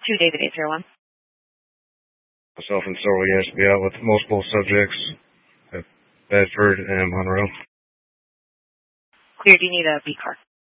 to David 801. Myself and several units to be out with multiple subjects at Bedford and Monroe. Clear. Do you need a B car?